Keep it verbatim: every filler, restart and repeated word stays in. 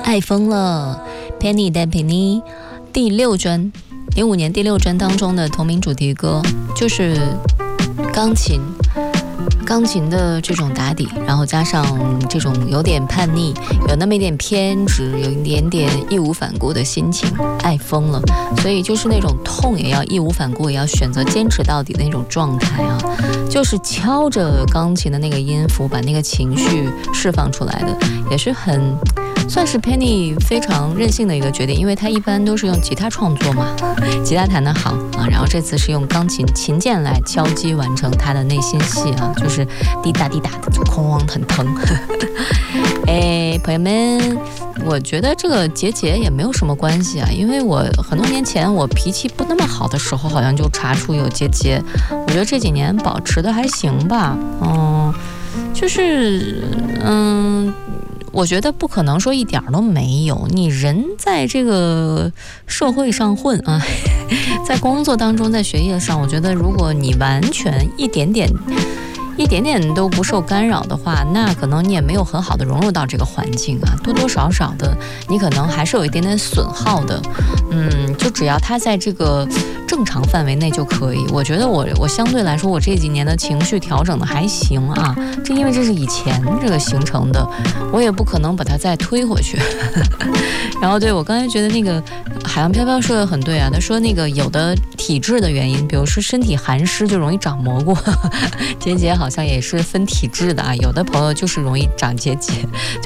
爱疯了 Penny 带 Penny 第六专零五年第六专当中的同名主题歌，就是钢琴钢琴的这种打底，然后加上这种有点叛逆，有那么一点偏执，有一点点义无反顾的心情，爱疯了。所以就是那种痛也要义无反顾，也要选择坚持到底的那种状态啊，就是敲着钢琴的那个音符，把那个情绪释放出来的，也是很算是 Penny 非常任性的一个决定，因为他一般都是用吉他创作嘛，吉他弹得好啊，然后这次是用钢琴琴键来敲击完成他的内心戏啊，就是滴答滴答的，就哐很疼。哎，朋友们，我觉得这个节节也没有什么关系啊，因为我很多年前我脾气不那么好的时候，好像就查出有节节，我觉得这几年保持的还行吧，嗯，就是嗯。我觉得不可能说一点都没有，你人在这个社会上混啊，在工作当中，在学业上，我觉得如果你完全一点点一点点都不受干扰的话，那可能你也没有很好的融入到这个环境啊，多多少少的你可能还是有一点点损耗的，嗯，就只要他在这个正常范围内就可以。我觉得我我相对来说，我这几年的情绪调整的还行啊，这因为这是以前这个形成的，我也不可能把它再推回去。然后对，我刚才觉得那个海洋飘飘说的很对啊，他说那个有的体质的原因，比如说身体寒湿就容易长蘑菇，结节好像也是分体质的啊，有的朋友就是容易长结节，